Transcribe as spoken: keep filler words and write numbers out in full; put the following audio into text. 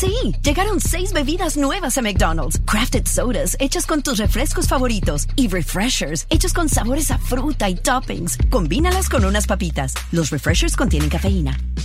Sí, llegaron seis bebidas nuevas a McDonald's. Crafted sodas hechas con tus refrescos favoritos y refreshers hechos con sabores a fruta y toppings. Combínalas con unas papitas. Los refreshers contienen cafeína.